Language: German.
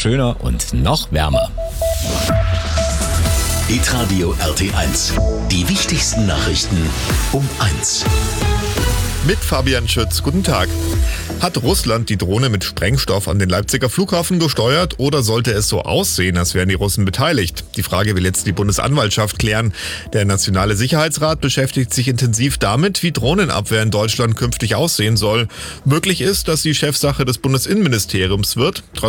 schöner und noch wärmer. Hitradio RT1. Die wichtigsten Nachrichten um 1. Mit Fabian Schütz. Guten Tag. Hat Russland die Drohne mit Sprengstoff an den Leipziger Flughafen gesteuert oder sollte es so aussehen, als wären die Russen beteiligt? Die Frage will jetzt die Bundesanwaltschaft klären. Der Nationale Sicherheitsrat beschäftigt sich intensiv damit, wie Drohnenabwehr in Deutschland künftig aussehen soll. Möglich ist, dass die Chefsache des Bundesinnenministeriums wird. Trotzdem